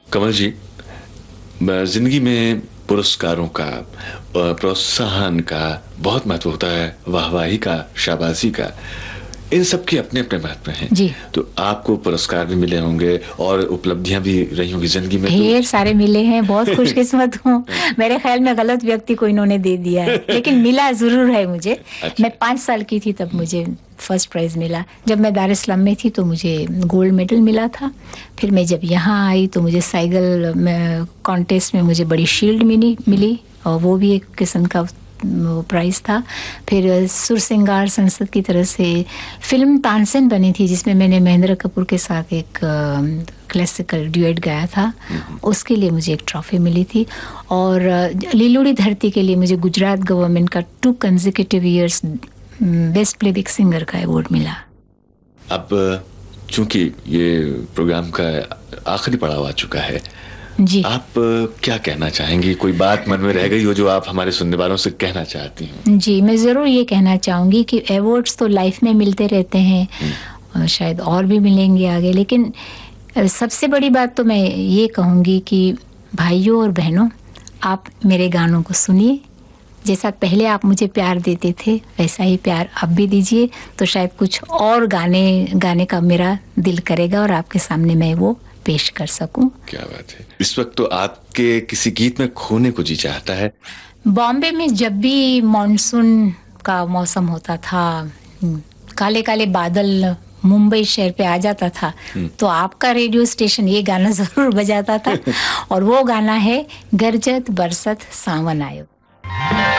कमल जी, जिंदगी में पुरस्कारों का, प्रोत्साहन का बहुत महत्व होता है, वाहवाही का, शाबाशी का। इन सब के अपने अपने महत्व हैं। जी। तो आपको पुरस्कार भी मिले होंगे और उपलब्धियां भी रही होंगी जिंदगी में। ढेर सारे मिले हैं, बहुत खुशकिस्मत हूँ। मेरे ख्याल में गलत व्यक्ति को इन्होंने दे दिया है, लेकिन मिला जरूर है मुझे। अच्छा। मैं 5 साल की थी तब मुझे फर्स्ट प्राइज मिला। जब मैं दार इस्लाम में थी तो मुझे गोल्ड मेडल मिला था। फिर मैं जब यहाँ आई तो मुझे साइकिल में कॉन्टेस्ट में मुझे बड़ी शील्ड मिली और वो भी एक किस्म का वो प्राइज़ था। फिर सुर सिंगार संसद की तरफ से फिल्म तानसेन बनी थी, जिसमें मैंने महेंद्र कपूर के साथ एक क्लासिकल ड्यूएट गाया था। उसके लिए मुझे एक ट्रॉफी मिली थी। और लीलोड़ी धरती के लिए मुझे गुजरात गवर्नमेंट का 2 consecutive years best playback singer का अवार्ड मिला। अब चूंकि ये प्रोग्राम का आखिरी पड़ाव आ चुका है, जी, आप क्या कहना चाहेंगी? कोई बात मन में रह गई हो जो आप हमारे सुनने वालों से कहना चाहती हैं? जी, मैं ज़रूर ये कहना चाहूँगी कि अवार्ड्स तो लाइफ में मिलते रहते हैं, शायद और भी मिलेंगे आगे, लेकिन सबसे बड़ी बात तो मैं ये कहूँगी कि भाइयों और बहनों, आप मेरे गानों को सुनिए। जैसा पहले आप मुझे प्यार देते थे वैसा ही प्यार अब भी दीजिए, तो शायद कुछ और गाने का मेरा दिल करेगा और आपके सामने मैं वो पेश कर सकूं। क्या बात है। इस वक्त तो आपके किसी गीत में खोने को जी चाहता है। बॉम्बे में जब भी मॉनसून का मौसम होता था, काले काले बादल मुंबई शहर पे आ जाता था, तो आपका रेडियो स्टेशन ये गाना जरूर बजाता था और वो गाना है गरजत बरसत सावन आयो।